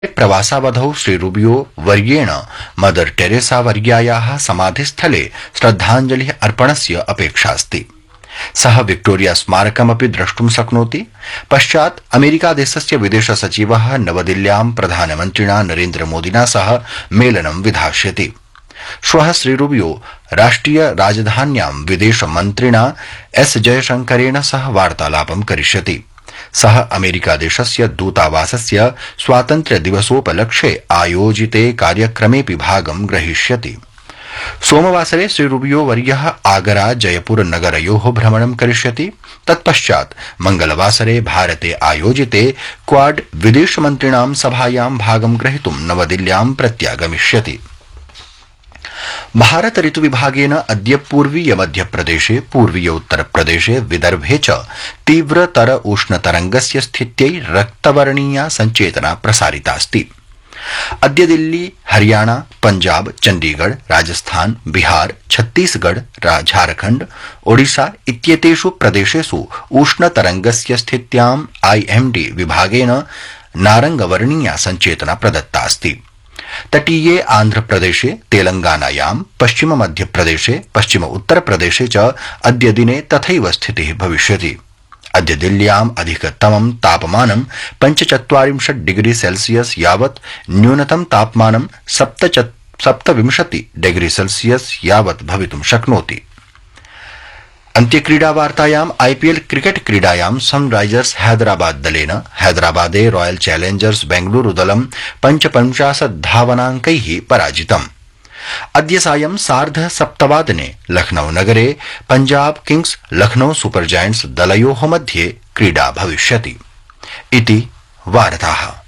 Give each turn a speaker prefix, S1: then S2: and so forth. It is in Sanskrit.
S1: प्रवासावधौ श्री रूबियो वर्येण मदर टेरेसा वर्यायाः समाधिस्थले श्रद्धाञ्जलिः अर्पणस्य अपेक्षास्ति। सः विक्टोरिया स्मारकमपि द्रष्टुं शक्नोति। पश्चात् अमेरिकादेशस्य विदेशसचिवः नवदिल्ल्यां प्रधानमन्त्रिणा नरेन्द्रमोदिना सह मेलनं विधास्यति। श्वः श्री रूबियो राष्ट्रिय राजधान्यां विदेशमन्त्रिणा एस जयशंकरेण सह वार्तालापं करिष्यति। सः अमेरिकादेशस्य दूतावासस्य स्वातन्त्र्यदिवसोपलक्ष्ये आयोजिते कार्यक्रमेऽपि भागं ग्रहीष्यति। सोमवासरे श्री रूबियो वर्यः आगरा जयपुर नगरयोः भ्रमणं करिष्यति। तत्पश्चात् मंगलवासरे भारते आयोजिते क्वाड विदेशमन्त्रिणां सभायां भागं ग्रहीतुं नवदिल्ल्यां प्रत्यागमिष्यति। भारत ऋतुविभागेन अद्य पूर्वीय मध्यप्रदेशे पूर्वीय उत्तरप्रदेशे विदर्भे च तीव्रतर उष्णतरंगस्य स्थित्यै रक्तवर्णीया संचेतना प्रसारितास्ति। अद्य दिल्ली, हरियाणा, पंजाब, चंडीगढ़, राजस्थान, बिहार, छत्तीसगढ़, झारखंड, ओडिशा इत्येतेषु प्रदेशेषु उष्णतरंगस्य स्थित्याम् आईएमडी विभागेन नारंगवर्णीया संचेतना प्रदत्तास्ति। तटीये आंध्रप्रदेशे, तेलंगानायां, पश्चिम मध्यप्रदेशे, पश्चिम उत्तरप्रदेशे च अद्य दिने तथैव स्थितिः भविष्यति। अद्य दिल्ल्याम् अधिकतमं तापमानं 45 डिग्री सेल्सियस यावत्, न्यूनतम तापमानं 27 डिग्री सेल्सियस यावत् भवितुं शक्नोति। अन्त्यक्रीडावार्तायाम् आईपीएल क्रिकेट क्रीडायां सनराइजर्स हैदराबाद दलेन हैदराबादे रॉयल चैलेंजर्स बेंगलुरु दलं 55 धावनाङ्कैः पराजितम्। अद्य सायं 7:30 लखनऊ नगरे Punjab Kings Lucknow super giants दलयोः मध्ये क्रीडा भविष्यति। इति वार्ताः।